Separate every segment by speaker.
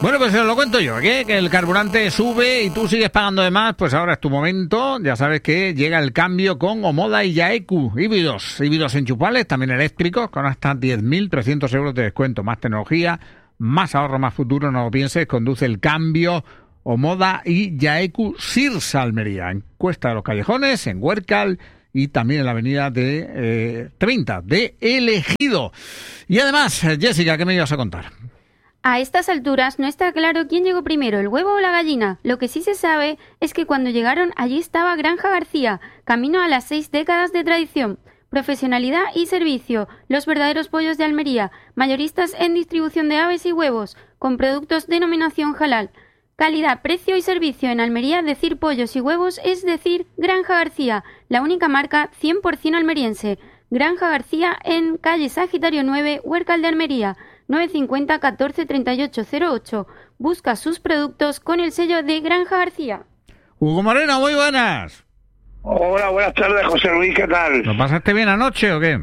Speaker 1: Bueno, pues os lo cuento yo, ¿qué? Que el carburante sube y tú sigues pagando de más, pues ahora es tu momento. Ya sabes que llega el cambio con Omoda y Yaeku, híbridos enchufables, también eléctricos, con hasta 10.300 euros de descuento. Más tecnología, más ahorro, más futuro, no lo pienses, conduce el cambio Omoda y Yaeku Sirsa Almería, en Cuesta de los Callejones, en Huércal y también en la avenida de 30 de El Ejido. Y además, Jessica, ¿qué me ibas a contar?
Speaker 2: A estas alturas no está claro quién llegó primero, el huevo o la gallina. Lo que sí se sabe es que cuando llegaron allí estaba Granja García, camino a las 6 décadas de tradición. Profesionalidad y servicio, los verdaderos pollos de Almería, mayoristas en distribución de aves y huevos, con productos denominación halal. Calidad, precio y servicio en Almería, decir pollos y huevos es decir Granja García, la única marca 100% almeriense. Granja García en calle Sagitario 9, Huércal de Almería, 950 14 38 08. Busca sus productos con el sello de Granja García.
Speaker 1: Hugo Moreno, muy buenas.
Speaker 3: Hola, buenas tardes, José Luis, ¿qué tal?
Speaker 1: ¿Lo pasaste bien anoche o qué?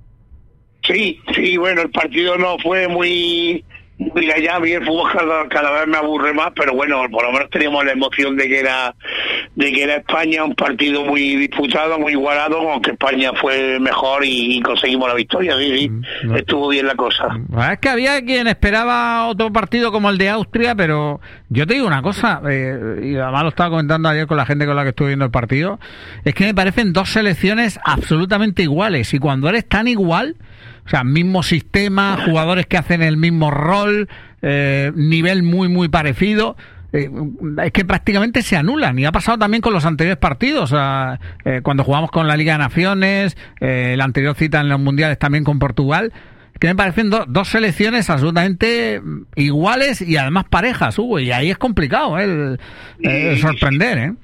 Speaker 3: Sí, bueno, el partido no fue muy allá, a mí el fútbol cada vez me aburre más, pero bueno, por lo menos teníamos la emoción de que era España, un partido muy disputado, muy igualado, aunque España fue mejor y conseguimos la victoria, sí, estuvo bien la cosa.
Speaker 1: Es que había quien esperaba otro partido como el de Austria, pero yo te digo una cosa, y además lo estaba comentando ayer con la gente con la que estuve viendo el partido, es que me parecen dos selecciones absolutamente iguales, y cuando eres tan igual, o sea, mismo sistema, jugadores que hacen el mismo rol, nivel muy parecido, es que prácticamente se anulan. Y ha pasado también con los anteriores partidos. O sea, cuando jugamos con la Liga de Naciones, la anterior cita en los Mundiales también con Portugal, que me parecen dos selecciones absolutamente iguales y además parejas, Hugo. Y ahí es complicado el sorprender, ¿eh?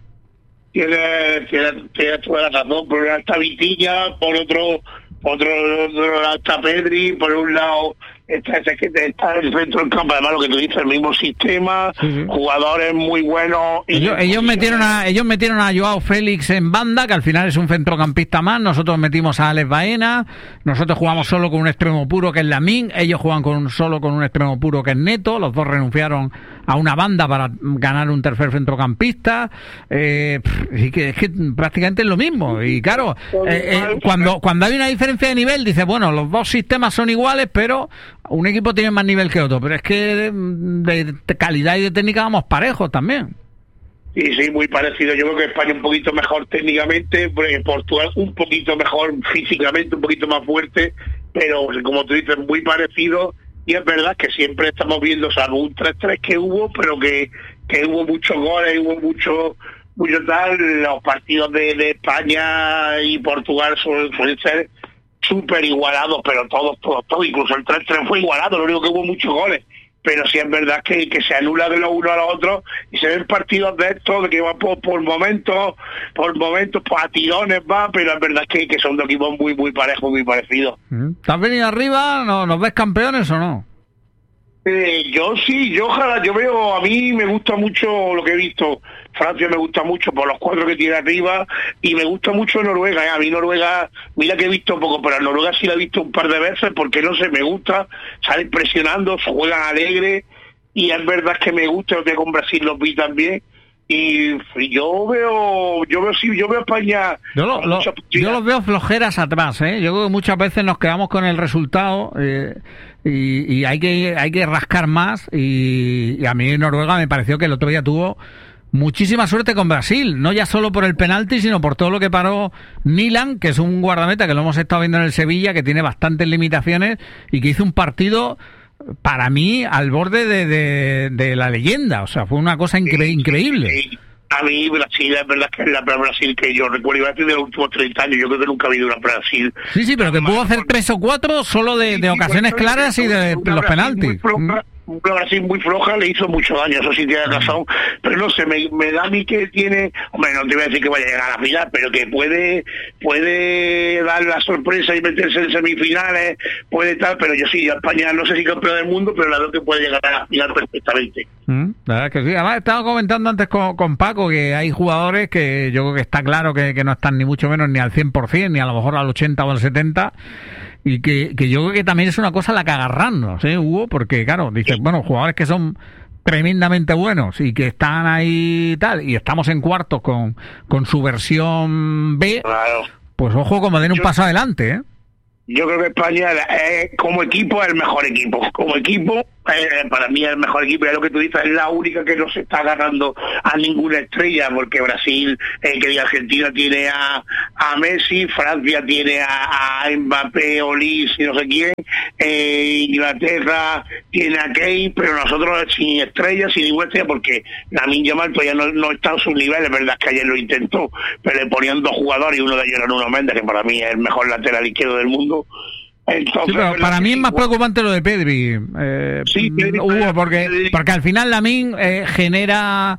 Speaker 3: Tienes toda la razón. Por un lado está Vitilla, por otro lado está Pedri, por un lado está el centro del campo, además lo que tú dices, el mismo sistema, sí. Jugadores muy buenos.
Speaker 1: Ellos metieron a Joao Félix en banda, que al final es un centrocampista más. Nosotros metimos a Alex Baena, nosotros jugamos solo con un extremo puro que es Lamine, ellos juegan solo con un extremo puro que es Neto. Los dos renunciaron a una banda para ganar un tercer centrocampista, y que es que prácticamente es lo mismo. Y claro, cuando hay una diferencia de nivel, dice, bueno, los dos sistemas son iguales, pero un equipo tiene más nivel que otro, pero es que de calidad y de técnica vamos parejos también.
Speaker 3: Sí, muy parecido. Yo creo que España un poquito mejor técnicamente, Portugal un poquito mejor físicamente, un poquito más fuerte, pero como tú dices, muy parecido. Y es verdad que siempre estamos viendo, salvo un 3-3 que hubo, pero que hubo muchos goles, hubo mucho tal. Los partidos de España y Portugal suelen ser súper igualados, pero todos, incluso el 3-3 fue igualado, lo único que hubo muchos goles, pero sí es verdad que se anula de lo uno a lo otro, y se ven partidos de estos, de que va por momentos, pues a tirones va, pero es verdad que son dos equipos muy parejos, muy parecidos.
Speaker 1: ¿Te has venido arriba? ¿Nos ves campeones o no?
Speaker 3: Yo ojalá, a mí me gusta mucho lo que he visto. Francia me gusta mucho por los 4 que tiene arriba, y me gusta mucho Noruega. A mí Noruega, mira que he visto poco, pero a Noruega sí la he visto un par de veces, porque no sé, me gusta, salen presionando, juegan alegre, y es verdad que me gusta. Lo que con Brasil los vi también, y yo veo a España.
Speaker 1: Yo los veo flojeras atrás, ¿eh? Yo creo que muchas veces nos quedamos con el resultado, y hay que rascar más, y a mí Noruega me pareció que el otro día tuvo muchísima suerte con Brasil, no ya solo por el penalti, sino por todo lo que paró Nilan, que es un guardameta que lo hemos estado viendo en el Sevilla, que tiene bastantes limitaciones y que hizo un partido para mí al borde de la leyenda. O sea, fue una cosa increíble.
Speaker 3: Sí. A mí Brasil, es verdad que es la Brasil que yo recuerdo, iba a decir de los últimos 30 años, yo creo que nunca ha habido una Brasil.
Speaker 1: Sí, pero que pudo hacer 3 o 4 solo de ocasiones claras y de los penaltis.
Speaker 3: Una Brasil muy floja le hizo mucho daño, eso sí tiene razón, pero no sé, me da a mí que tiene, hombre, no te voy a decir que vaya a llegar a la final, pero que puede dar la sorpresa y meterse en semifinales, puede tal, pero yo España no sé si campeón del mundo, pero la veo que puede llegar a la final perfectamente. La
Speaker 1: verdad que sí. Además, estaba comentando antes con Paco que hay jugadores que yo creo que está claro que no están ni mucho menos ni al 100%, ni a lo mejor al 80 o al 70%, y que yo creo que también es una cosa a la que agarrarnos, Hugo, porque claro, dices, bueno, jugadores que son tremendamente buenos y que están ahí tal, y estamos en cuartos con su versión B,
Speaker 3: claro.
Speaker 1: Pues ojo, como den un paso adelante, ¿eh?
Speaker 3: Yo creo que España como equipo es el mejor equipo. Como equipo, para mí es el mejor equipo. Es lo que tú dices, es la única que no se está agarrando a ninguna estrella, porque Brasil, Argentina tiene a Messi, Francia tiene a Mbappé, Olís y no sé quién, Inglaterra tiene a Kane, pero nosotros sin estrellas, sin ninguna estrella, porque Lamine Yamal todavía no está en sus niveles. Es verdad que ayer lo intentó, pero le ponían 2 jugadores y uno de ellos era Nuno Méndez, que para mí es el mejor lateral izquierdo del mundo. Entonces,
Speaker 1: sí, pero para mí es más preocupante lo de Pedri, Hugo, porque al final Lamine genera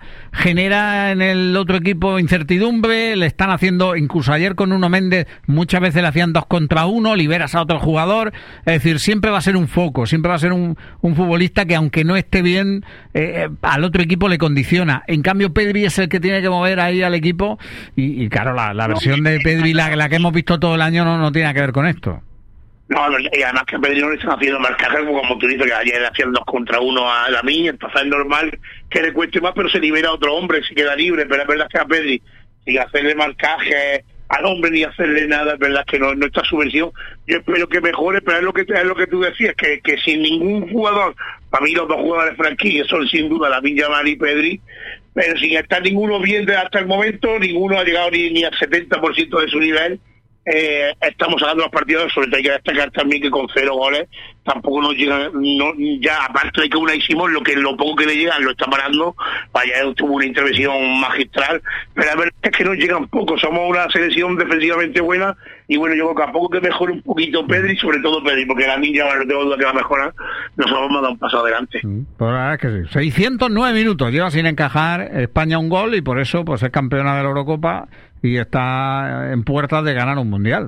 Speaker 1: en el otro equipo incertidumbre. Le están haciendo, incluso ayer con Nuno Méndez, muchas veces le hacían 2 contra 1, liberas a otro jugador. Es decir, siempre va a ser un foco, siempre va a ser un futbolista que, aunque no esté bien, al otro equipo le condiciona. En cambio, Pedri es el que tiene que mover ahí al equipo, y claro, la versión de Pedri, la que hemos visto todo el año, no tiene nada que ver con esto.
Speaker 3: No, y además que a Pedri no le están haciendo marcajes, como tú dices, que ayer le hacían 2 contra 1 a Lamine. Entonces es normal que le cueste más, pero se libera a otro hombre, se queda libre. Pero es verdad que a Pedri, sin hacerle marcaje al hombre ni hacerle nada, es verdad que no está su versión. Yo espero que mejore, pero es lo que tú decías, que sin ningún jugador, para mí los 2 jugadores franquicias son sin duda Lamine Yamal y Pedri, pero sin estar ninguno bien hasta el momento, ninguno ha llegado ni al 70% de su nivel. Estamos sacando los partidos, sobre todo hay que destacar también que con 0 goles tampoco nos llegan, ya aparte de que Unai Simón lo poco que le llegan lo está parando. Vaya, tuvo una intervención magistral, pero la verdad es que nos llegan poco. Somos una selección defensivamente buena, y bueno, yo creo que a poco que mejore un poquito Pedri, sobre todo Pedri, porque la niña, no tengo duda que va a mejorar, nos vamos a dar un paso adelante.
Speaker 1: Pues la verdad es que sí. 609 minutos lleva sin encajar España un gol, y por eso pues es campeona de la Eurocopa y está en puertas de ganar un mundial.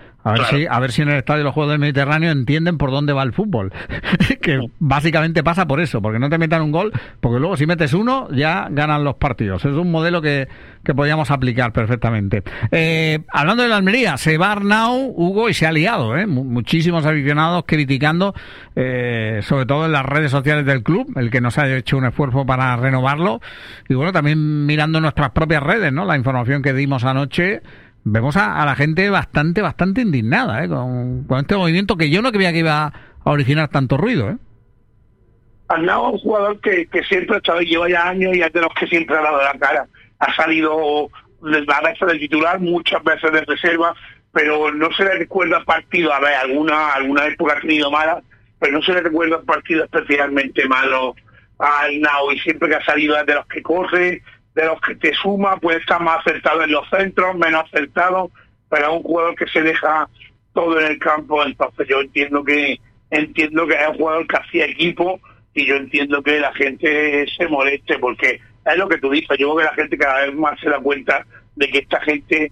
Speaker 1: A ver si en el estadio de los Juegos del Mediterráneo entienden por dónde va el fútbol. Que básicamente pasa por eso, porque no te metan un gol, porque luego si metes uno ya ganan los partidos. Es un modelo que podríamos aplicar perfectamente. Hablando de la Almería, se va Arnau, Hugo, y se ha liado, muchísimos aficionados criticando, sobre todo en las redes sociales del club, el que no se haya hecho un esfuerzo para renovarlo. Y bueno, también mirando nuestras propias redes, ¿no? La información que dimos anoche, vemos a la gente bastante indignada, con este movimiento que yo no creía que iba a originar tanto ruido,
Speaker 3: Arnau es un jugador que siempre ha estado, lleva ya años, y es de los que siempre ha dado la cara. Ha salido a veces del titular, muchas veces de reserva, pero no se le recuerda partido. A ver, alguna época ha tenido malas, pero no se le recuerda partido especialmente malo a Arnau, y siempre que ha salido es de los que corre, de los que te suma, puede estar más acertado en los centros, menos acertado, pero es un jugador que se deja todo en el campo. Entonces yo entiendo que es un jugador que hacía equipo, y yo entiendo que la gente se moleste, porque es lo que tú dices. Yo creo que la gente cada vez más se da cuenta de que esta gente,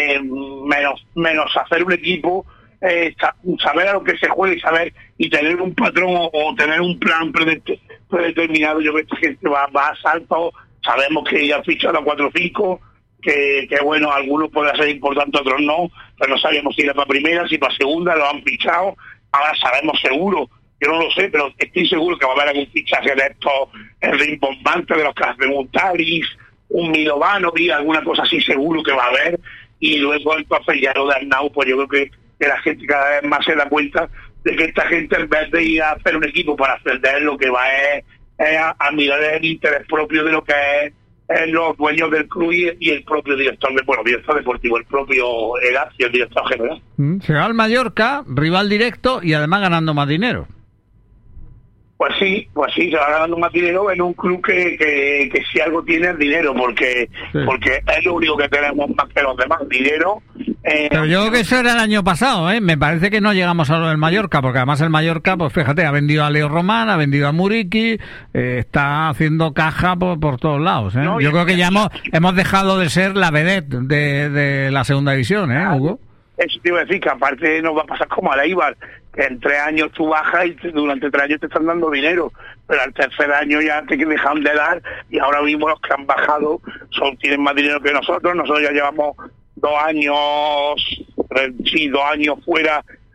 Speaker 3: menos hacer un equipo, saber a lo que se juega y tener un patrón o tener un plan predeterminado. Yo creo que esta gente va a salto. Sabemos que ya ha fichado a 4-5, que bueno, algunos pueden ser importantes, otros no, pero no sabemos si era para primera, si para segunda, lo han fichado. Ahora sabemos seguro, yo no lo sé, pero estoy seguro que va a haber algún fichaje de estos rimbombantes, de los que hacen un Taris, un Milovano, y alguna cosa así seguro que va a haber. Y luego entonces ya lo de Arnau, pues yo creo que la gente cada vez más se da cuenta de que esta gente, en vez de ir a hacer un equipo para ascender, lo que va es a mirar el interés propio de lo que es los dueños del club y el propio director deportivo, el propio Eracio, el director general.
Speaker 1: Se va al Mallorca, rival directo, y además ganando más dinero.
Speaker 3: Pues sí, se va ganando más dinero en un club que si algo tiene es dinero, porque es lo único que tenemos más que los demás, dinero.
Speaker 1: Pero yo creo que eso era el año pasado, me parece que no llegamos a lo del Mallorca, porque además el Mallorca, pues fíjate, ha vendido a Leo Román, ha vendido a Muriqui, está haciendo caja por todos lados, No, yo creo que ya hemos dejado de ser la vedette de la segunda división, Hugo.
Speaker 3: Eso te iba a decir, que aparte nos va a pasar como a la Eibar, que en 3 años tú bajas y durante 3 años te están dando dinero, pero al tercer año ya te dejan de dar, y ahora mismo los que han bajado tienen más dinero que nosotros ya llevamos 2 años fuera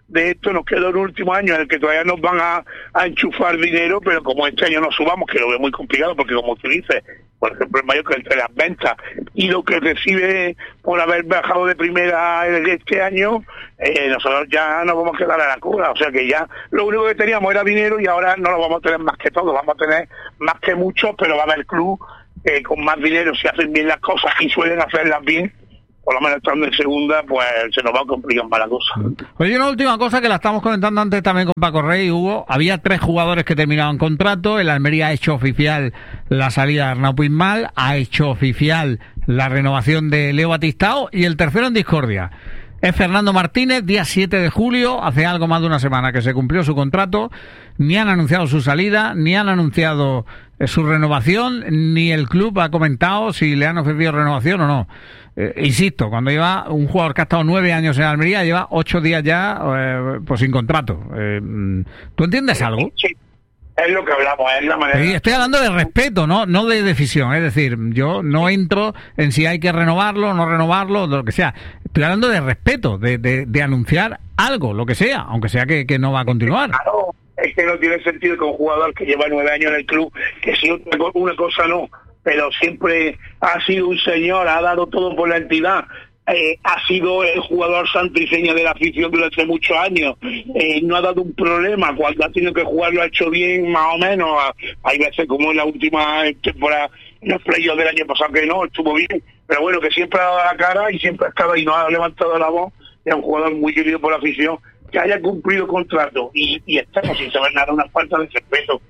Speaker 3: de esto, nos queda un último año en el que todavía nos van a enchufar dinero, pero como este año no subamos, que lo veo muy complicado, porque como tú dices, por ejemplo, el Mallorca entre las ventas y lo que recibe por haber bajado de primera este año, nosotros ya nos vamos a quedar a la cura. O sea que ya lo único que teníamos era dinero y ahora no lo vamos a tener más que todo, vamos a tener más que muchos, pero va a haber club con más dinero si hacen bien las cosas y suelen hacerlas bien. Por lo menos estando en segunda, pues se nos va a complicar más la cosa.
Speaker 1: Oye, una última cosa que la estamos comentando antes también con Paco Rey y Hugo. Había 3 jugadores que terminaban contrato. El Almería ha hecho oficial la salida de Arnau Puigmal, ha hecho oficial la renovación de Leo Batistao y el tercero en discordia es Fernando Martínez. Día 7 de julio, hace algo más de una semana que se cumplió su contrato. Ni han anunciado su salida, ni han anunciado su renovación, ni el club ha comentado si le han ofrecido renovación o no. Insisto, cuando lleva un jugador que ha estado 9 años en Almería, lleva 8 días ya pues sin contrato. ¿Tú entiendes algo?
Speaker 3: Sí, es lo que hablamos, es la manera.
Speaker 1: Sí, estoy hablando de respeto, no de decisión. Es decir, yo no entro en si hay que renovarlo o no renovarlo, lo que sea. Estoy hablando de respeto, de anunciar algo, lo que sea, aunque sea que no va a continuar.
Speaker 3: Claro, es que no tiene sentido que un jugador que lleva 9 años en el club, que si una cosa no, pero siempre ha sido un señor, ha dado todo por la entidad, ha sido el jugador santiseña de la afición durante muchos años, no ha dado un problema, cuando ha tenido que jugar lo ha hecho bien, más o menos. Hay veces como en la última temporada, en los playoffs del año pasado, que no, estuvo bien, pero bueno, que siempre ha dado la cara y siempre ha estado y no ha levantado la voz. Es un jugador muy querido por la afición, que haya cumplido contrato y estamos sin saber nada, una falta de respeto,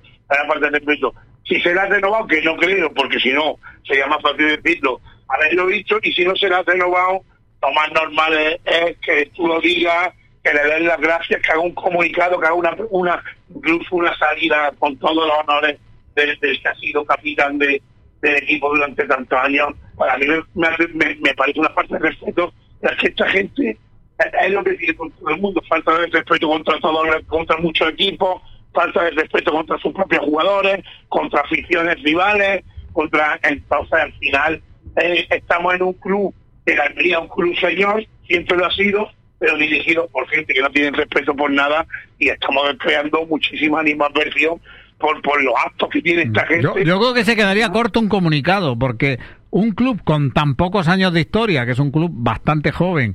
Speaker 3: si se la ha renovado, que no creo, porque si no sería más fácil decirlo, haberlo dicho, y si no se la ha renovado, lo más normal es que tú lo digas, que le den las gracias, que haga un comunicado, que haga incluso una salida con todos los honores del que ha sido capitán del equipo durante tantos años. Para mí me parece una falta de respeto, es que esta gente es lo que tiene con todo el mundo, falta de respeto contra muchos equipos, falta de respeto contra sus propios jugadores, contra aficiones rivales, entonces al final estamos en un club que la Almería, un club señor, siempre lo ha sido, pero dirigido por gente que no tiene respeto por nada, y estamos creando muchísima animadversión por los actos que tiene esta gente.
Speaker 1: Yo creo que se quedaría corto un comunicado, porque un club con tan pocos años de historia, que es un club bastante joven,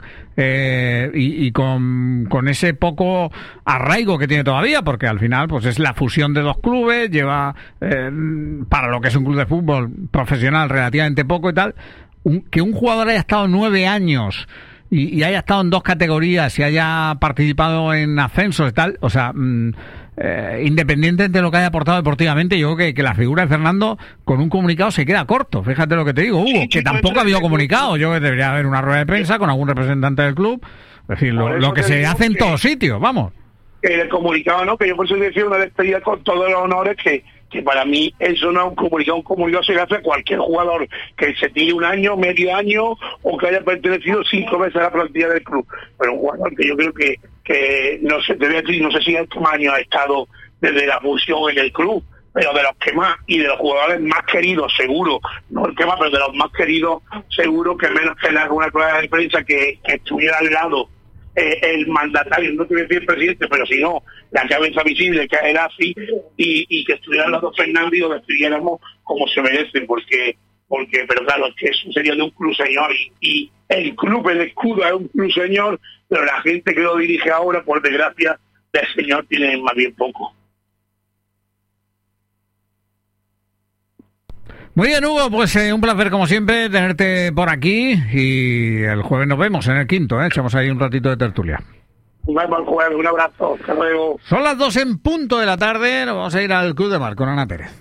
Speaker 1: y con ese poco arraigo que tiene todavía, porque al final pues es la fusión de 2 clubes, lleva para lo que es un club de fútbol profesional relativamente poco y tal, que un jugador haya estado 9 años y haya estado en 2 categorías y haya participado en ascensos y tal, o sea, independientemente de lo que haya aportado deportivamente, yo creo que la figura de Fernando con un comunicado se queda corto. Fíjate lo que te digo, Hugo, que tampoco ha habido comunicado. Yo creo que debería haber una rueda de prensa con algún representante del club, es decir, lo que se hace en todos sitios, vamos.
Speaker 3: Que el comunicado, ¿no? Que yo por eso decía una despedida con todos los honores, que para mí eso no es un comunicado se le hace a cualquier jugador que se tire un año, medio año, o que haya pertenecido 5 veces a la plantilla del club. Pero un jugador que yo creo que no sé, no sé si estos años ha estado desde la fusión en el club, pero de los que más, y de los jugadores más queridos, seguro, no el que más, pero de los más queridos, seguro, que menos que en una rueda de prensa que estuviera al lado el mandatario, no te voy a decir el presidente, pero si no, la cabeza visible, que era así, y que estuvieran los dos Fernando y lo destruyéramos como se merecen, porque pero claro, es que eso sería de un club señor, y el club, el escudo es un club señor, pero la gente que lo dirige ahora, por desgracia, del señor tiene más bien poco.
Speaker 1: Muy bien, Hugo, pues un placer como siempre tenerte por aquí, y el jueves nos vemos en el quinto, echamos ahí un ratito de tertulia.
Speaker 3: Nos vemos el jueves, un abrazo, hasta luego.
Speaker 1: Son las 2 en punto de la tarde, nos vamos a ir al Club de Mar con Ana Pérez.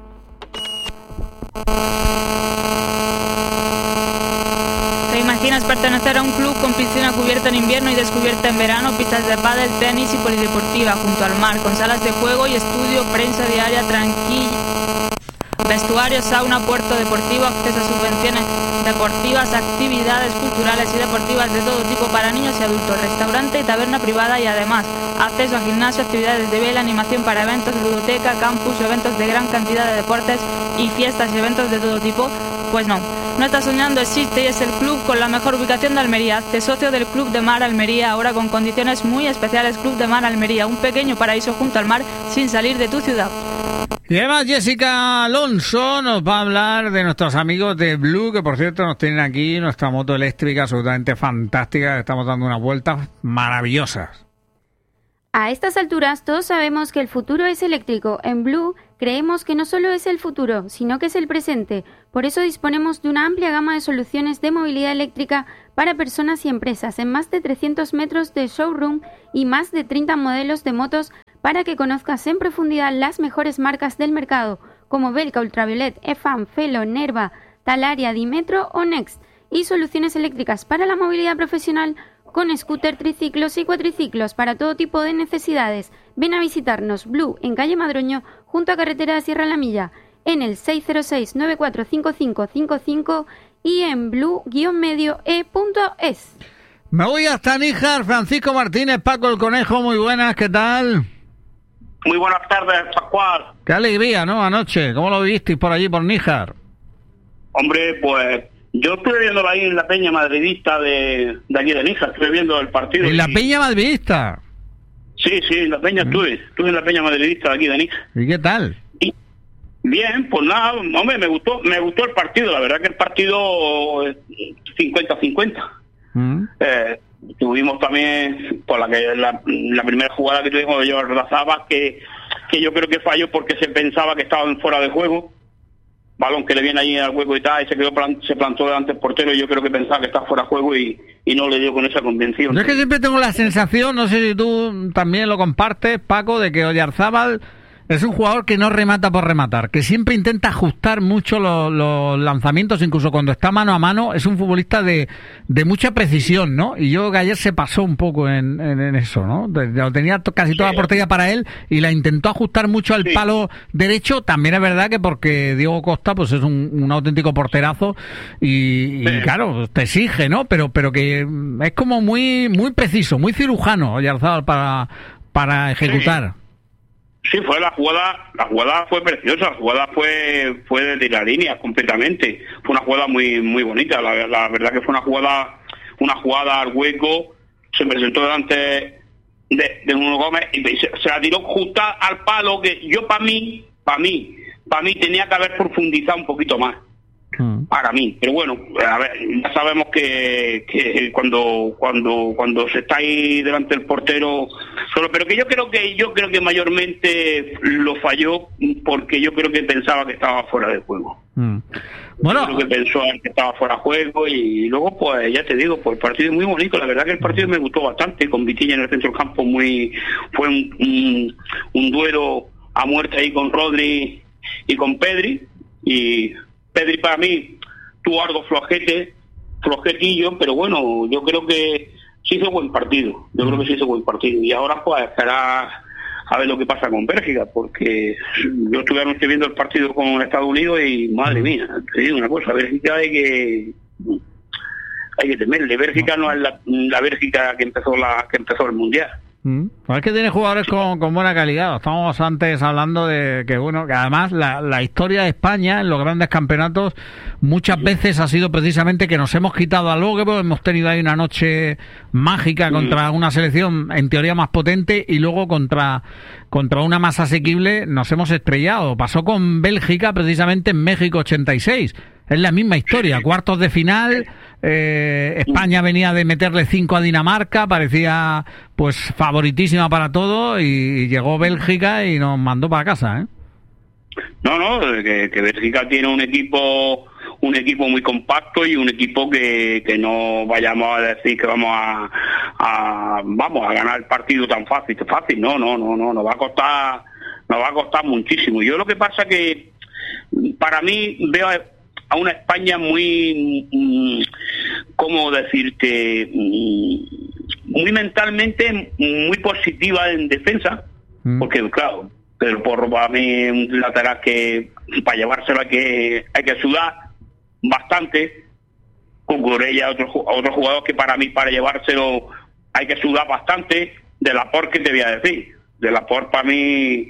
Speaker 4: ¿Te imaginas pertenecer a un club con piscina cubierta en invierno y descubierta en verano, pistas de pádel, tenis y polideportiva junto al mar, con salas de juego y estudio, prensa diaria, Vestuario, sauna, puerto deportivo, acceso a subvenciones deportivas, actividades culturales y deportivas de todo tipo para niños y adultos, restaurante y taberna privada y además acceso a gimnasio, actividades de vela, animación para eventos, ludoteca, campus, eventos de gran cantidad de deportes y fiestas y eventos de todo tipo. Pues no estás soñando, existe y es el club con la mejor ubicación de Almería. Hazte socio del Club de Mar Almería, ahora con condiciones muy especiales. Club de Mar Almería, un pequeño paraíso junto al mar sin salir de tu ciudad.
Speaker 1: Y además Jessica Alonso nos va a hablar de nuestros amigos de Blue, que por cierto nos tienen aquí nuestra moto eléctrica absolutamente fantástica, estamos dando unas vueltas maravillosas.
Speaker 2: A estas alturas todos sabemos que el futuro es eléctrico. En Blue creemos que no solo es el futuro, sino que es el presente. Por eso disponemos de una amplia gama de soluciones de movilidad eléctrica para personas y empresas en más de 300 metros de showroom y más de 30 modelos de motos para que conozcas en profundidad las mejores marcas del mercado como Belka, Ultraviolet, EFAM, Felo, Nerva, Talaria, Dimetro o Next, y soluciones eléctricas para la movilidad profesional con scooter, triciclos y cuatriciclos para todo tipo de necesidades. Ven a visitarnos Blue en calle Madroño junto a carretera de Sierra La Milla en el 606-945555 y en blue-medio-e.es.
Speaker 1: Me voy hasta Níjar. Francisco Martínez, Paco el Conejo, muy buenas, ¿qué tal?
Speaker 3: Muy buenas tardes, Pascual.
Speaker 1: Qué alegría, ¿no? Anoche, ¿cómo lo visteis por allí, por Níjar?
Speaker 3: Hombre, pues yo estuve viendo ahí en la peña madridista de aquí de Níjar, estuve viendo el partido.
Speaker 1: ¿En la peña madridista?
Speaker 3: Sí, en la peña estuve en la peña madridista de aquí de Níjar.
Speaker 1: ¿Y qué tal?
Speaker 3: Bien, pues nada, hombre, me gustó el partido, la verdad que el partido 50-50. Tuvimos también por la primera jugada que tuvimos de Jordi Zabal, que yo creo que falló porque se pensaba que estaba en fuera de juego, balón que le viene ahí al hueco y tal, y se plantó delante del portero, y yo creo que pensaba que estaba fuera de juego y no le dio con esa convención.
Speaker 1: Yo es que siempre tengo la sensación, no sé si tú también lo compartes, Paco, de que Oyarzábal es un jugador que no remata por rematar, que siempre intenta ajustar mucho los lanzamientos, incluso cuando está mano a mano. Es un futbolista de mucha precisión, ¿no? Y yo creo que ayer se pasó un poco en eso, ¿no? Lo tenía casi toda la portería para él y la intentó ajustar mucho al palo derecho. También es verdad que porque Diego Costa pues es un auténtico porterazo y claro, te exige, ¿no? Pero que es como muy preciso, muy cirujano Oyarzábal para ejecutar.
Speaker 3: Sí, fue la jugada fue preciosa, la jugada fue desde la línea completamente, fue una jugada muy bonita, la verdad que fue una jugada al hueco, se presentó delante de Nuno Gómez y se la tiró justo al palo, que yo para mí tenía que haber profundizado un poquito más. Para mí, pero bueno, a ver, ya sabemos que cuando se está ahí delante del portero solo, pero que yo creo que mayormente lo falló porque yo creo que pensaba que estaba fuera de juego. Bueno, yo creo que pensó que estaba fuera de juego y luego pues ya te digo, pues el partido es muy bonito, la verdad que el partido me gustó bastante, con Vitilla en el centro del campo, fue un duelo a muerte ahí con Rodri y con Pedri, y Pedri para mí tuvo algo flojetillo, pero bueno, yo creo que sí hizo buen partido. Y ahora pues esperar a ver lo que pasa con Bélgica, porque yo estuve anoche viendo el partido con Estados Unidos y madre mía, te digo una cosa, Bélgica hay que temerle. Bélgica no es la Bélgica que empezó el Mundial.
Speaker 1: Es que tiene jugadores con buena calidad. Estábamos antes hablando de que además la historia de España en los grandes campeonatos muchas veces ha sido precisamente que nos hemos quitado al Lobo, hemos tenido ahí una noche mágica contra una selección en teoría más potente y luego contra una más asequible nos hemos estrellado. Pasó con Bélgica precisamente en México 86. Es la misma historia, cuartos de final, España venía de meterle 5 a Dinamarca, parecía pues favoritísima para todo, y llegó Bélgica y nos mandó para casa, ¿eh? No,
Speaker 3: que Bélgica tiene un equipo muy compacto y un equipo que no vayamos a decir que vamos a ganar el partido tan fácil, no, nos va a costar muchísimo. Yo lo que pasa que para mí veo a una España muy, ¿cómo decirte? Muy mentalmente, muy positiva en defensa, porque claro, Pedro Porro para mí es un lateral que
Speaker 5: para llevárselo hay que sudar bastante. Cucurella, otro jugador que para mí, para llevárselo hay que sudar bastante. De Laporte, ¿qué te voy a decir? De Laporte para mí,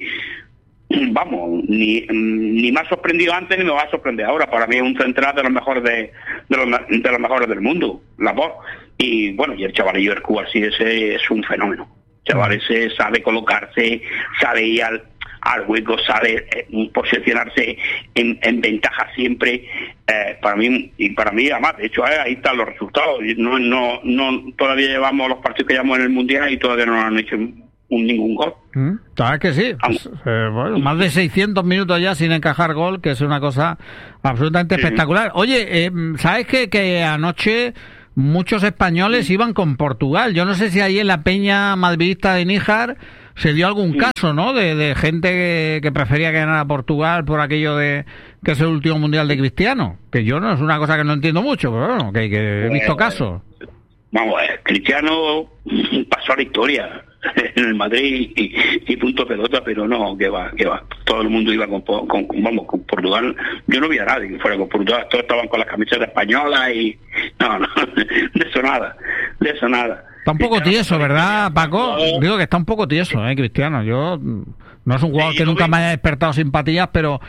Speaker 5: vamos, ni me ha sorprendido antes ni me va a sorprender ahora. Para mí es un central de los mejores de los mejores del mundo, Laporte. Y bueno, y el chavalillo del Cuba, sí, ese es un fenómeno. El chaval ese sabe colocarse, sabe ir al hueco, sabe posicionarse en ventaja siempre. Para mí además, de hecho, ahí están los resultados. No todavía llevamos los partidos que llevamos en el Mundial y todavía no han hecho ningún gol.
Speaker 1: ¿Sabes que sí? Pues, bueno, más de 600 minutos ya sin encajar gol, que es una cosa absolutamente espectacular. Oye, ¿sabes que anoche muchos españoles iban con Portugal? Yo no sé si ahí en la peña madridista de Níjar se dio algún caso, ¿no? De gente que prefería que ganara Portugal por aquello de que es el último mundial de Cristiano. Que yo no es una cosa que no entiendo mucho, pero bueno, que he visto casos.
Speaker 5: Vamos, Cristiano pasó a la historia en el Madrid y punto pelota, pero no, que va. Todo el mundo iba con Portugal. Yo no vi a nadie que fuera con Portugal. Todos estaban con las camisetas españolas y no, de eso nada.
Speaker 1: Está un poco tieso, ¿verdad, Paco? Digo que está un poco tieso, Cristiano. Yo no es un jugador que nunca me haya despertado simpatías, pero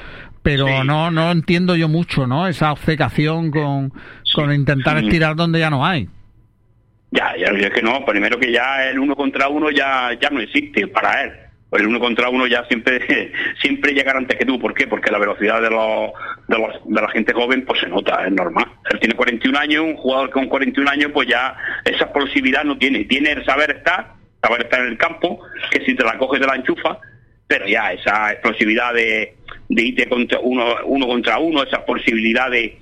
Speaker 1: no entiendo yo mucho, ¿no? Esa obcecación con intentar estirar donde ya no hay.
Speaker 5: Ya es que no. Primero que ya el 1 contra 1 ya no existe para él. Pues el 1 contra 1 ya siempre llegará antes que tú. ¿Por qué? Porque la velocidad de la gente joven pues se nota, es normal. Él tiene 41 años, un jugador con 41 años pues ya esa explosividad no tiene. Tiene el saber estar en el campo, que si te la coges te la enchufa, pero ya esa explosividad de irte uno contra uno, esa posibilidad de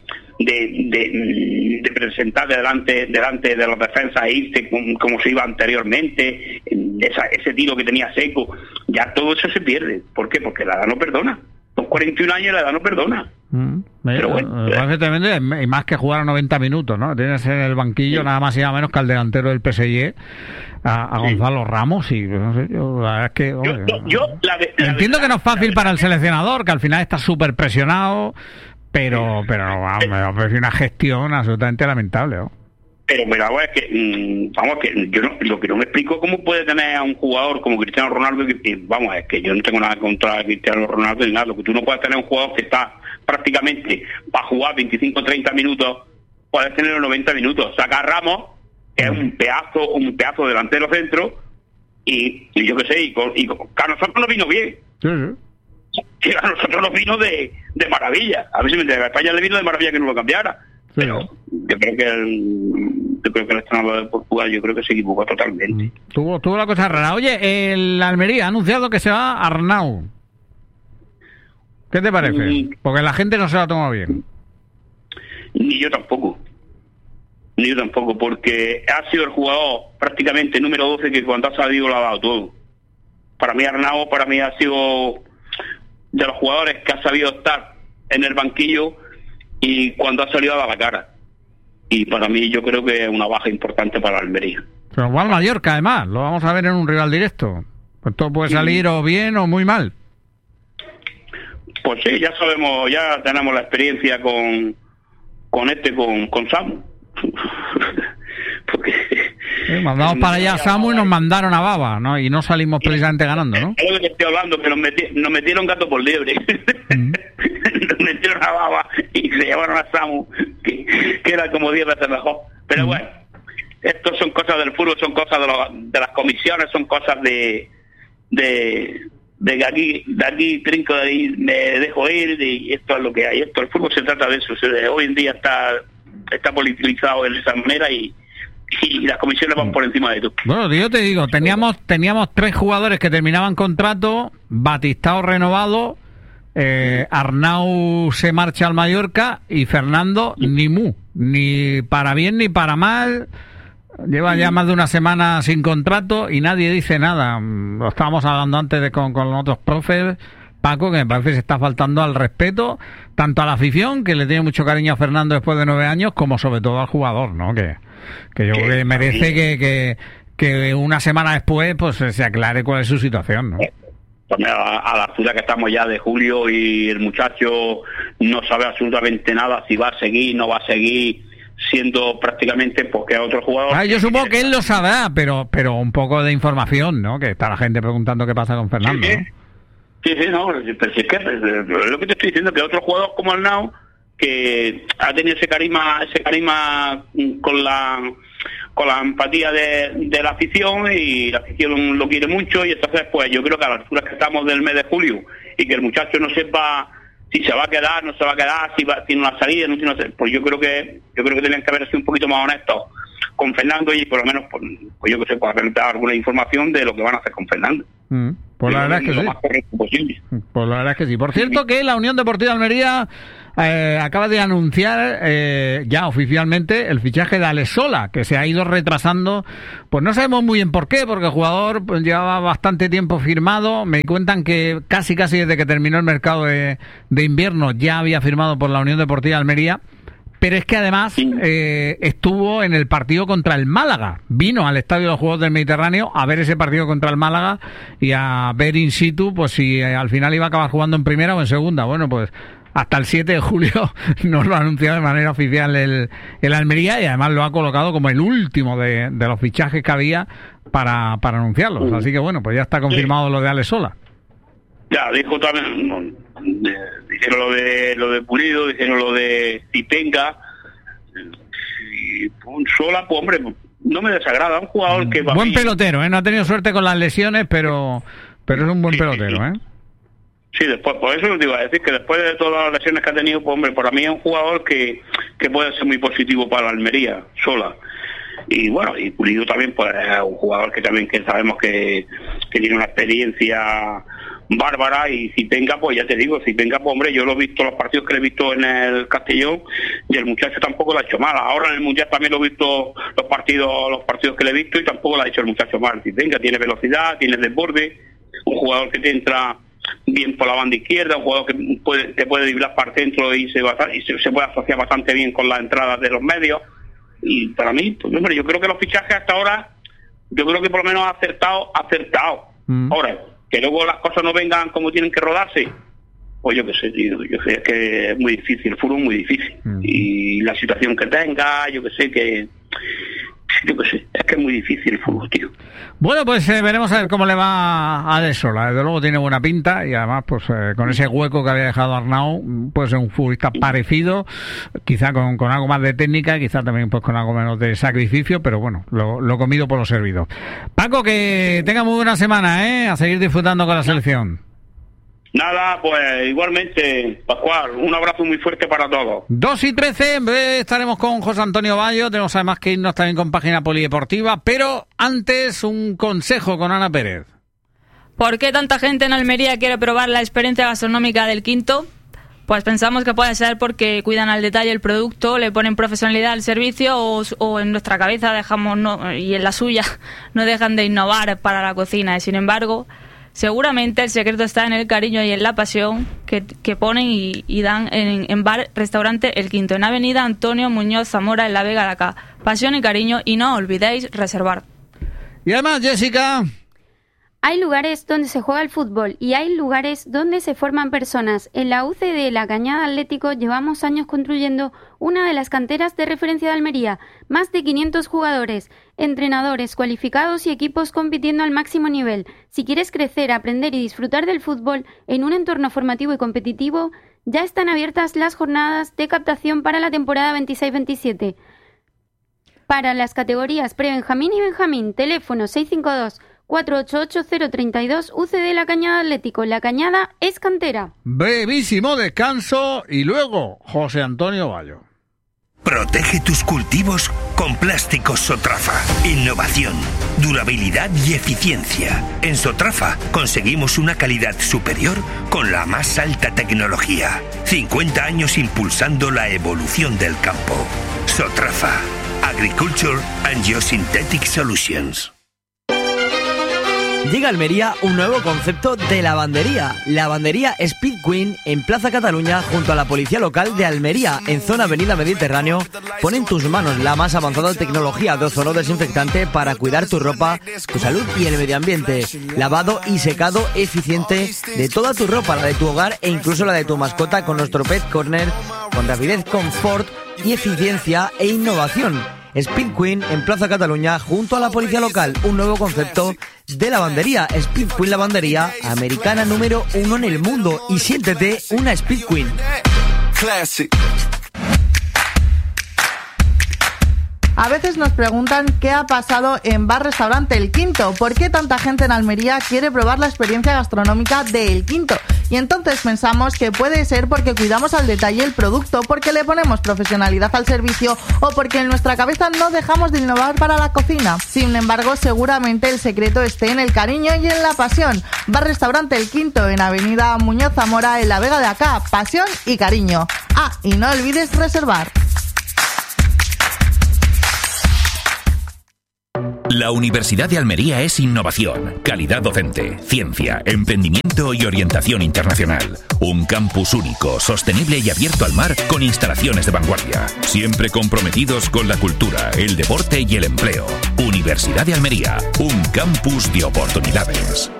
Speaker 5: presentar delante de las defensas e irse como se iba anteriormente, ese tiro que tenía Seco, ya todo eso se pierde. ¿Por qué? Porque la edad no perdona. Con 41 años la edad no perdona.
Speaker 1: Pero bueno, y más que jugar a 90 minutos, ¿no? Tienes en el banquillo nada más y nada menos que al delantero del PSG, a Gonzalo Ramos, y no sé, la verdad es que entiendo que no es fácil para el seleccionador, que al final está súper presionado, pero vamos, me parece una gestión absolutamente lamentable, ¿no?
Speaker 5: Pero mira, es que yo lo que no me explico cómo puede tener a un jugador como Cristiano Ronaldo, es que yo no tengo nada contra Cristiano Ronaldo ni nada. Lo que tú no puedes tener un jugador que está prácticamente para jugar 25 o 30 minutos, puedes tener 90 minutos. Saca a Ramos, que es un pedazo delantero centro, y yo qué sé, y que a nosotros nos vino bien. Que a nosotros nos vino de maravilla. A ver si a España le vino de maravilla que no lo cambiara. Pero yo creo que el entrenador de Portugal se equivocó totalmente.
Speaker 1: Tuvo la cosa rara. Oye, el Almería ha anunciado que se va Arnau. ¿Qué te parece? Porque la gente no se la ha tomado bien.
Speaker 5: Ni yo tampoco, porque ha sido el jugador prácticamente número 12 que cuando ha salido lo ha dado todo. Para mí Arnau ha sido de los jugadores que ha sabido estar en el banquillo y cuando ha salido a dar la cara. Y para mí yo creo que es una baja importante para Almería.
Speaker 1: Pero va al Mallorca, además, lo vamos a ver en un rival directo. Pues todo puede salir o bien o muy mal.
Speaker 5: Pues sí, ya sabemos, ya tenemos la experiencia con Samu. Porque
Speaker 1: mandamos para allá a Samu y nos mandaron a Baba, ¿no? Y no salimos precisamente ganando, ¿no?
Speaker 5: Es lo que estoy hablando, que nos metieron gato por liebre. Nos metieron a Baba y se llevaron a Samu, que era como 10 veces mejor. Pero bueno, esto son cosas del fútbol, son cosas de las comisiones, son cosas de que aquí trinco, de ahí me dejo ir, y esto es lo que hay. El fútbol se trata de eso. Hoy en día está politizado de esa manera y las comisiones van por encima de todo.
Speaker 1: Bueno, yo te digo, teníamos 3 jugadores que terminaban contrato, Batistao renovado, Arnau se marcha al Mallorca y Fernando ni para bien ni para mal. Lleva ya más de una semana sin contrato y nadie dice nada. Lo estábamos hablando antes con los otros profes, Paco, que me parece que se está faltando al respeto, tanto a la afición, que le tiene mucho cariño a Fernando después de 9 años, como sobre todo al jugador, ¿no? Que yo creo que merece que una semana después pues se aclare cuál es su situación, ¿no?
Speaker 5: también a la altura que estamos ya de julio y el muchacho no sabe absolutamente nada si va a seguir, no va a seguir, siendo prácticamente porque a otro jugador...
Speaker 1: yo supongo que él lo sabrá, pero un poco de información, ¿no? Que está la gente preguntando qué pasa con Fernando,
Speaker 5: sí,
Speaker 1: ¿no?
Speaker 5: Sí, no, pero si es que lo que te estoy diciendo, que otro jugador como Arnau, que ha tenido ese carisma con la empatía de la afición, y la afición lo quiere mucho, y entonces pues yo creo que a la altura que estamos del mes de julio y que el muchacho no sepa si se va a quedar, no se va a quedar, si tiene una salida, no tiene una, pues yo creo que tenían que haber sido un poquito más honestos con Fernando, y por lo menos pues yo que sé, pues haber dado alguna información de lo que van a hacer con Fernando.
Speaker 1: Pues la verdad es que
Speaker 5: lo
Speaker 1: sí.
Speaker 5: más correcto posible.
Speaker 1: Pues la verdad es que sí. Por cierto, que la Unión Deportiva Almería acaba de anunciar ya oficialmente el fichaje de Alex Sola, que se ha ido retrasando, pues no sabemos muy bien por qué, porque el jugador pues llevaba bastante tiempo firmado. Me cuentan que casi desde que terminó el mercado de invierno ya había firmado por la Unión Deportiva Almería. Pero es que además estuvo en el partido contra el Málaga. Vino al Estadio de los Juegos del Mediterráneo a ver ese partido contra el Málaga y a ver in situ pues si al final iba a acabar jugando en primera o en segunda. Bueno, pues hasta el 7 de julio nos lo ha anunciado de manera oficial el Almería, y además lo ha colocado como el último de los fichajes que había para anunciarlos. Así que bueno, pues ya está confirmado lo de Alex Sola.
Speaker 5: Ya, dijo también, dijeron lo de Pulido, dijeron lo de Zipenga, y Sola, pues hombre, no me desagrada, un jugador que...
Speaker 1: Buen pelotero, no ha tenido suerte con las lesiones, pero es un buen pelotero,
Speaker 5: Sí, después, por eso os digo, a decir que después de todas las lesiones que ha tenido, pues hombre, para mí es un jugador que puede ser muy positivo para la Almería, Sola. Y bueno, y Pulido también, pues es un jugador que sabemos que tiene una experiencia bárbara, y Zipenga, pues ya te digo, Zipenga, pues hombre, yo lo he visto, los partidos que le he visto en el Castellón, y el muchacho tampoco lo ha hecho mal. Ahora en el Mundial también lo he visto, los partidos que le he visto, y tampoco lo ha hecho el muchacho mal. Zipenga tiene velocidad, tiene desborde, un jugador que te entra bien por la banda izquierda, un jugador que te puede driblar para dentro y se puede asociar bastante bien con las entradas de los medios. Y para mí, pues hombre, yo creo que los fichajes hasta ahora, yo creo que por lo menos ha acertado. Ahora, que luego las cosas no vengan como tienen que rodarse, pues yo qué sé, tío, yo sé que es muy difícil, el fútbol es muy difícil. Y la situación que tenga, yo que sé, es que es muy difícil el fútbol, tío.
Speaker 1: Bueno, pues veremos a ver cómo le va a Alex Sola. Desde luego tiene buena pinta, y además pues con ese hueco que había dejado Arnau, puede ser un futbolista parecido, quizá con algo más de técnica, quizá también pues con algo menos de sacrificio, pero bueno, lo comido por lo servido. Paco, que tenga muy buena semana, a seguir disfrutando con la selección.
Speaker 5: Nada, pues igualmente, Pascual, un abrazo muy fuerte para todos.
Speaker 1: 2:13, en breve estaremos con José Antonio Bayo, tenemos además que irnos también con Página Polideportiva, pero antes un consejo con Ana Pérez.
Speaker 4: ¿Por qué tanta gente en Almería quiere probar la experiencia gastronómica del Quinto? Pues pensamos que puede ser porque cuidan al detalle el producto, le ponen profesionalidad al servicio, o en nuestra cabeza y en la suya no dejan de innovar para la cocina. Y sin embargo, seguramente el secreto está en el cariño y en la pasión que ponen y dan en Bar Restaurante El Quinto, en Avenida Antonio Muñoz Zamora, en La Vega de acá. Pasión y cariño, y no olvidéis reservar.
Speaker 1: Y además, Jessica,
Speaker 2: hay lugares donde se juega el fútbol y hay lugares donde se forman personas. En la UCD La Cañada Atlético llevamos años construyendo una de las canteras de referencia de Almería. Más de 500 jugadores, entrenadores cualificados y equipos compitiendo al máximo nivel. Si quieres crecer, aprender y disfrutar del fútbol en un entorno formativo y competitivo, ya están abiertas las jornadas de captación para la temporada 26-27. Para las categorías pre-Benjamín y Benjamín, teléfono 652-488-032, UCD La Cañada Atlético. La Cañada es cantera.
Speaker 1: Brevísimo descanso y luego José Antonio Bayo.
Speaker 6: Protege tus cultivos con plásticos Sotrafa. Innovación, durabilidad y eficiencia. En Sotrafa conseguimos una calidad superior con la más alta tecnología. 50 años impulsando la evolución del campo. Sotrafa. Agriculture and Geosynthetic Solutions.
Speaker 7: Llega a Almería un nuevo concepto de lavandería. Lavandería Speed Queen en Plaza Cataluña junto a la policía local de Almería, en zona Avenida Mediterráneo. Pone en tus manos la más avanzada tecnología de ozono desinfectante para cuidar tu ropa, tu salud y el medio ambiente. Lavado y secado eficiente de toda tu ropa, la de tu hogar e incluso la de tu mascota con nuestro Pet Corner, con rapidez, confort y eficiencia e innovación. Speed Queen en Plaza Cataluña junto a la policía local, un nuevo concepto de lavandería. Speed Queen Lavandería, americana número 1 en el mundo, y siéntete una Speed Queen.
Speaker 8: Classic.
Speaker 9: A veces nos preguntan qué ha pasado en bar-restaurante El Quinto, por qué tanta gente en Almería quiere probar la experiencia gastronómica de El Quinto. Y entonces pensamos que puede ser porque cuidamos al detalle el producto, porque le ponemos profesionalidad al servicio o porque en nuestra cabeza no dejamos de innovar para la cocina. Sin embargo, seguramente el secreto esté en el cariño y en la pasión. Bar-restaurante El Quinto en Avenida Muñoz Zamora, en la Vega de Acá. Pasión y cariño. Ah, y no olvides reservar.
Speaker 10: La Universidad de Almería es innovación, calidad docente, ciencia, emprendimiento y orientación internacional. Un campus único, sostenible y abierto al mar con instalaciones de vanguardia. Siempre comprometidos con la cultura, el deporte y el empleo. Universidad de Almería, un campus de oportunidades.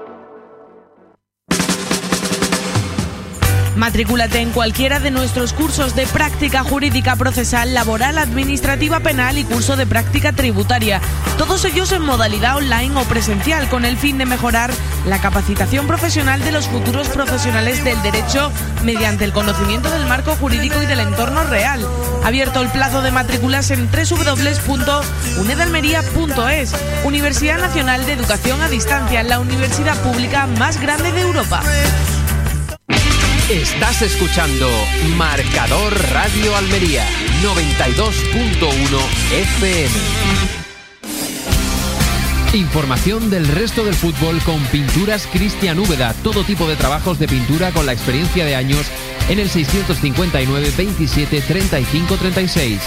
Speaker 11: Matricúlate en cualquiera de nuestros cursos de práctica jurídica procesal, laboral, administrativa, penal y curso de práctica tributaria. Todos ellos en modalidad online o presencial, con el fin de mejorar la capacitación profesional de los futuros profesionales del derecho mediante el conocimiento del marco jurídico y del entorno real. Abierto el plazo de matrículas en www.unedalmería.es. Universidad Nacional de Educación a Distancia, la universidad pública más grande de Europa.
Speaker 12: Estás escuchando Marcador Radio Almería 92.1 FM. Información del resto del fútbol con Pinturas Cristian Úbeda. Todo tipo de trabajos de pintura con la experiencia de años en el 659 27 35 36.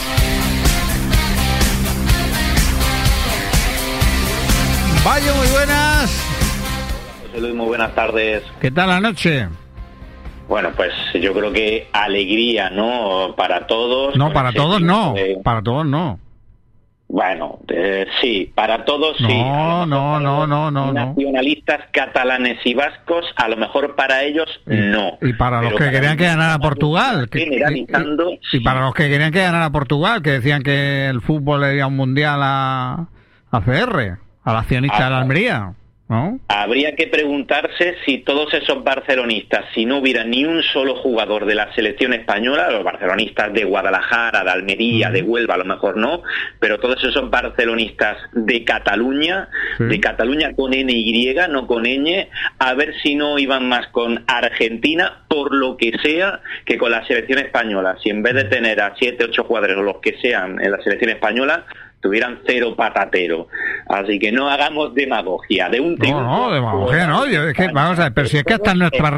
Speaker 1: Vaya, muy buenas.
Speaker 13: José Luis, muy buenas tardes.
Speaker 1: ¿Qué tal la noche?
Speaker 13: Bueno, pues yo creo que alegría, ¿no? Para todos.
Speaker 1: No, para todos no. Para todos no.
Speaker 13: Bueno, sí, para todos sí.
Speaker 1: No.
Speaker 13: Nacionalistas catalanes y vascos, a lo mejor para ellos no.
Speaker 1: Y para los que querían que ganara Portugal.
Speaker 13: Generalizando.
Speaker 1: Y para los que querían que ganara Portugal, que decían que el fútbol le dio un mundial a CR, al accionista de la Almería. ¿No?
Speaker 13: Habría que preguntarse si todos esos barcelonistas, si no hubiera ni un solo jugador de la selección española, los barcelonistas de Guadalajara, de Almería, de Huelva, a lo mejor no, pero todos esos barcelonistas de Cataluña, de Cataluña con NY, no con ñ, a ver si no iban más con Argentina, por lo que sea, que con la selección española. Si en vez de tener a 7, 8 jugadores o los que sean en la selección española, tuvieran cero patatero. Así que no hagamos demagogia de un triunfo.
Speaker 1: No, demagogia no. Es que, vamos a ver, pero si es que hasta en nuestras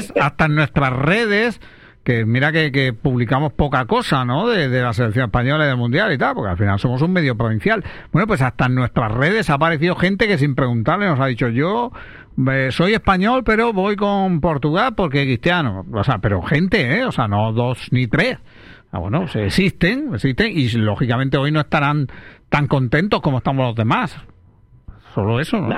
Speaker 1: redes, que mira que publicamos poca cosa, ¿no? De la selección española y del mundial y tal, porque al final somos un medio provincial. Bueno, pues hasta en nuestras redes ha aparecido gente que sin preguntarle nos ha dicho: yo soy español, pero voy con Portugal porque cristiano. O sea, pero gente, o sea, no 2 ni 3. Bueno, existen y lógicamente hoy no estarán tan contentos como estamos los demás. Solo eso, ¿no?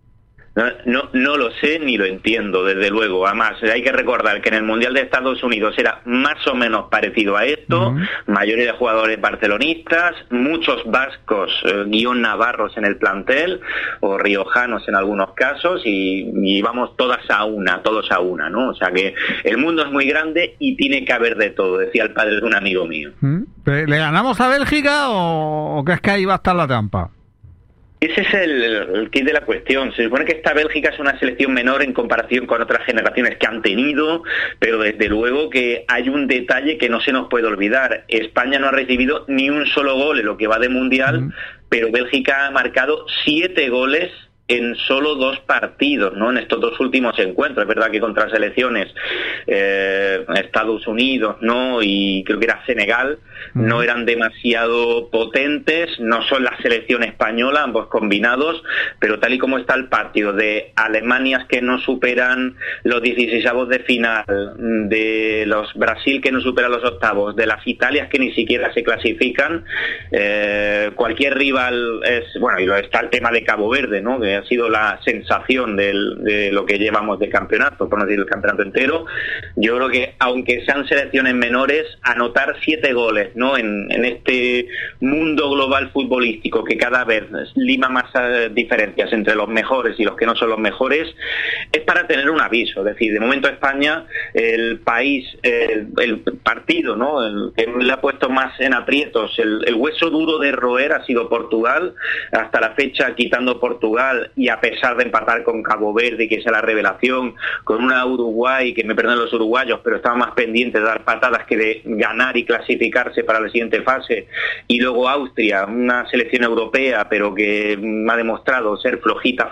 Speaker 13: No lo sé ni lo entiendo, desde luego. Además, hay que recordar que en el Mundial de Estados Unidos era más o menos parecido a esto, mayoría de jugadores barcelonistas, muchos vascos, navarros en el plantel, o riojanos en algunos casos, y vamos todos a una, ¿no? O sea que el mundo es muy grande y tiene que haber de todo, decía el padre de un amigo mío.
Speaker 1: ¿Le ganamos a Bélgica o crees que ahí va a estar la trampa?
Speaker 13: Ese es el kit de la cuestión. Se supone que esta Bélgica es una selección menor en comparación con otras generaciones que han tenido, pero desde luego que hay un detalle que no se nos puede olvidar. España no ha recibido ni un solo gol en lo que va de Mundial, pero Bélgica ha marcado 7 goles en solo 2 partidos, ¿no? En estos 2 últimos encuentros. Es verdad que contra selecciones Estados Unidos, ¿no? Y creo que era Senegal, no eran demasiado potentes, no son la selección española, ambos combinados, pero tal y como está el partido de Alemania que no superan los 16avos de final, de los Brasil que no superan los octavos, de las Italias que ni siquiera se clasifican, cualquier rival es, bueno, y está el tema de Cabo Verde, ¿no? Que ha sido la sensación de lo que llevamos de campeonato, por no decir el campeonato entero. Yo creo que aunque sean selecciones menores, anotar 7 goles, ¿no? En este mundo global futbolístico que cada vez lima más diferencias entre los mejores y los que no son los mejores, es para tener un aviso. Es decir, de momento España, el país, el partido, ¿no? El que le ha puesto más en aprietos, el hueso duro de roer ha sido Portugal. Hasta la fecha, quitando Portugal y a pesar de empatar con Cabo Verde, que sea la revelación, con una Uruguay, que me perdonen los uruguayos, pero estaba más pendiente de dar patadas que de ganar y clasificarse para la siguiente fase. Y luego Austria, una selección europea, pero que ha demostrado ser flojita,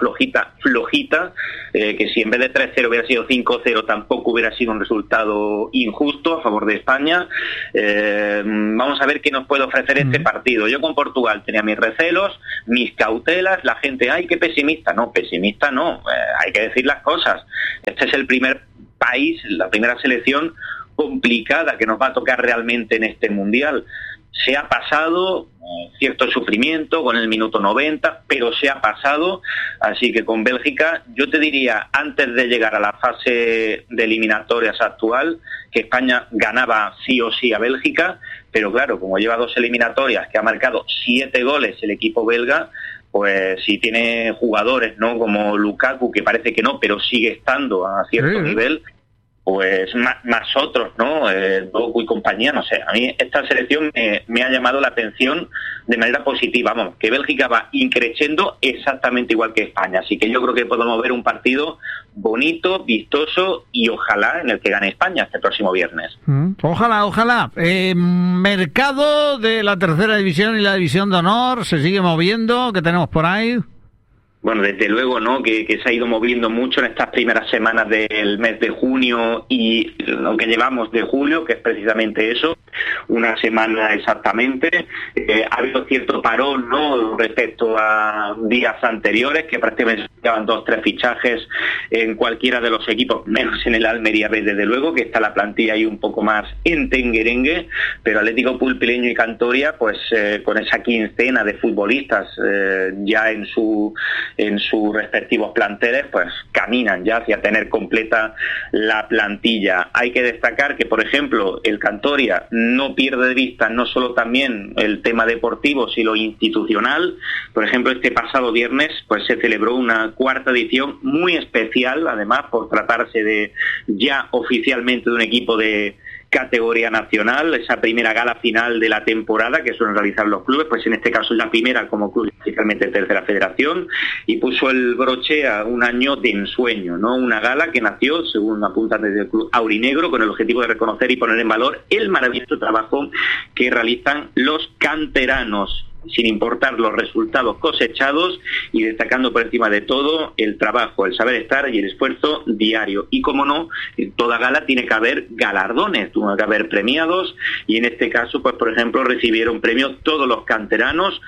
Speaker 13: que si en vez de 3-0 hubiera sido 5-0 tampoco hubiera sido un resultado injusto a favor de España. Vamos a ver qué nos puede ofrecer este partido. Yo con Portugal tenía mis recelos, mis cautelas, la gente, ¡ay, qué pesimista! No, pesimista no, hay que decir las cosas. Este es el primer país, la primera selección complicada que nos va a tocar realmente en este Mundial. Se ha pasado cierto sufrimiento con el minuto 90, pero se ha pasado, así que con Bélgica, yo te diría, antes de llegar a la fase de eliminatorias actual, que España ganaba sí o sí a Bélgica, pero claro, como lleva 2 eliminatorias, que ha marcado 7 goles el equipo belga, pues si tiene jugadores, ¿no? Como Lukaku, que parece que no, pero sigue estando a cierto nivel, pues más otros, ¿no? Doku y compañía, no sé. A mí esta selección me ha llamado la atención de manera positiva. Vamos, que Bélgica va increciendo exactamente igual que España. Así que yo creo que podemos ver un partido bonito, vistoso y ojalá en el que gane España este próximo viernes.
Speaker 1: Ojalá. Mercado de la tercera división y la división de honor se sigue moviendo. ¿Qué tenemos por ahí?
Speaker 13: Bueno, desde luego, ¿no? Que se ha ido moviendo mucho en estas primeras semanas del mes de junio y lo que llevamos de julio, que es precisamente eso, una semana exactamente. Ha habido cierto parón, ¿no? Respecto a días anteriores, que prácticamente llevaban 2-3 fichajes en cualquiera de los equipos, menos en el Almería B, desde luego, que está la plantilla ahí un poco más en tenguerengue, pero Atlético Pulpileño y Cantoria, pues con esa quincena de futbolistas ya en sus respectivos planteles, pues caminan ya hacia tener completa la plantilla. Hay que destacar que, por ejemplo, el Cantoria no pierde de vista no solo también el tema deportivo, sino institucional. Por ejemplo, este pasado viernes pues se celebró una 4ª edición muy especial, además por tratarse de ya oficialmente de un equipo de categoría nacional, esa primera gala final de la temporada que suelen realizar los clubes, pues en este caso es la primera como club oficialmente de tercera federación, y puso el broche a un año de ensueño, ¿no? Una gala que nació, según apuntan desde el club aurinegro, con el objetivo de reconocer y poner en valor el maravilloso trabajo que realizan los canteranos, sin importar los resultados cosechados, y destacando por encima de todo el trabajo, el saber estar y el esfuerzo diario. Y como no, en toda gala tiene que haber galardones, tiene que haber premiados, y en este caso, pues por ejemplo, recibieron premios todos los canteranos,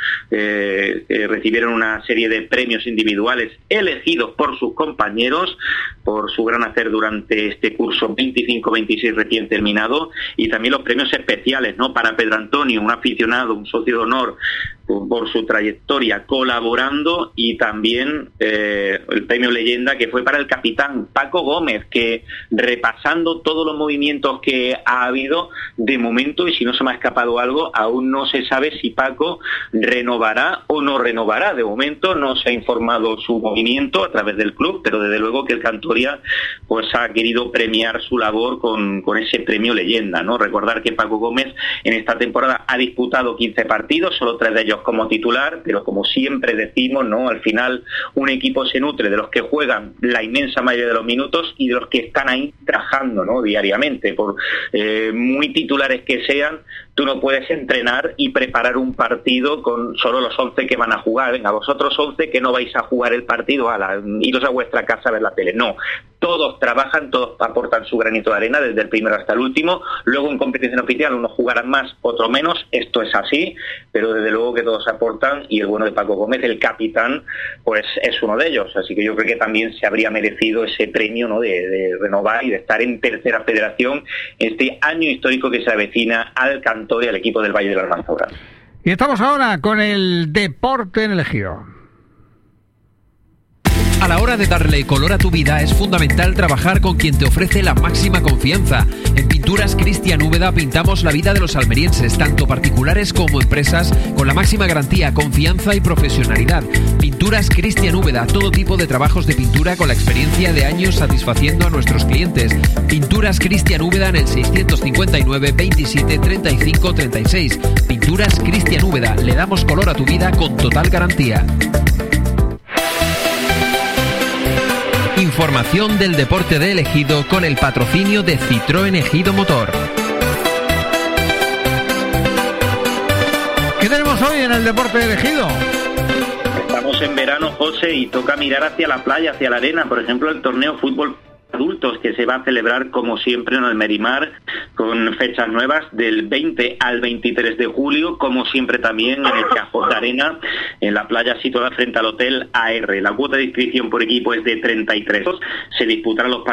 Speaker 13: recibieron una serie de premios individuales elegidos por sus compañeros por su gran hacer durante este curso 25-26 recién terminado, y también los premios especiales, ¿no? Para Pedro Antonio, un aficionado, un socio de honor, por su trayectoria colaborando, y también el premio leyenda que fue para el capitán Paco Gómez, que repasando todos los movimientos que ha habido de momento, y si no se me ha escapado algo, aún no se sabe si Paco renovará o no renovará. De momento no se ha informado su movimiento a través del club, pero desde luego que el Cantoria pues ha querido premiar su labor con ese premio leyenda, ¿no? Recordar que Paco Gómez en esta temporada ha disputado 15 partidos, solo 3 de ellos como titular, pero como siempre decimos, ¿no? Al final un equipo se nutre de los que juegan la inmensa mayoría de los minutos y de los que están ahí trabajando, ¿no? Diariamente, por muy titulares que sean, tú no puedes entrenar y preparar un partido con solo los 11 que van a jugar. Venga, vosotros 11 que no vais a jugar el partido, iros a vuestra casa a ver la tele. No, todos trabajan, todos aportan su granito de arena, desde el primero hasta el último. Luego en competición oficial unos jugarán más, otros menos, esto es así, pero desde luego que todos aportan, y el bueno de Paco Gómez, el capitán, pues es uno de ellos. Así que yo creo que también se habría merecido ese premio, ¿no?, de renovar y de estar en tercera federación este año histórico que se avecina al Cantor y al equipo del Valle de la Arganzora.
Speaker 1: Y estamos ahora con el deporte en el Ejido.
Speaker 12: A la hora de darle color a tu vida es fundamental trabajar con quien te ofrece la máxima confianza. En Pinturas Cristian Úbeda pintamos la vida de los almerienses, tanto particulares como empresas, con la máxima garantía, confianza y profesionalidad. Pinturas Cristian Úbeda, todo tipo de trabajos de pintura con la experiencia de años satisfaciendo a nuestros clientes. Pinturas Cristian Úbeda en el 659 27 35 36. Pinturas Cristian Úbeda, le damos color a tu vida con total garantía. Información del deporte de Ejido con el patrocinio de Citroën Ejido Motor.
Speaker 1: ¿Qué tenemos hoy en el deporte de Ejido?
Speaker 13: Estamos en verano, José, y toca mirar hacia la playa, hacia la arena. Por ejemplo, el torneo fútbol adultos que se va a celebrar como siempre en Almerimar, con fechas nuevas del 20 al 23 de julio, como siempre también en el Cajón de Arena, en la playa situada frente al Hotel AR. La cuota de inscripción por equipo es de 33. Se disputarán los partidos